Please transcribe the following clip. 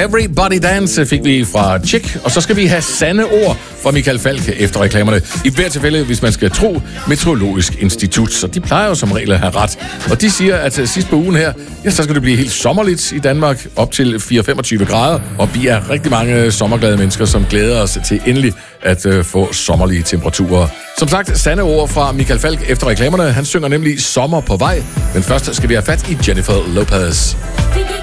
Everybody Dance fik vi fra Chick, og så skal vi have sande ord fra Michael Falk efter reklamerne. I hvert tilfælde, hvis man skal tro Meteorologisk Institut, så de plejer jo som regel at have ret. Og de siger, at sidst på ugen her, ja, så skal det blive helt sommerligt i Danmark, op til 4-25 grader, og vi er rigtig mange sommerglade mennesker, som glæder os til endelig at få sommerlige temperaturer. Som sagt, sande ord fra Michael Falk efter reklamerne. Han synger nemlig Sommer på vej, men først skal vi have fat i Jennifer Lopez.